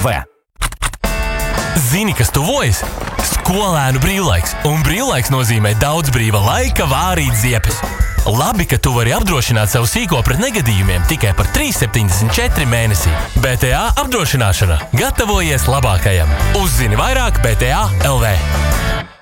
LV. Zini, kas tuvojas? Skolēnu brīvlaiks, un brīvlaiks nozīmē daudz brīva laika vārīt ziepes. Labi, ka tu vari apdrošināt savu sīko pret negadījumiem tikai par 3,74 mēnesī. BTA apdrošināšana. Gatavojies labākajam. Uzzini vairāk BTA LV.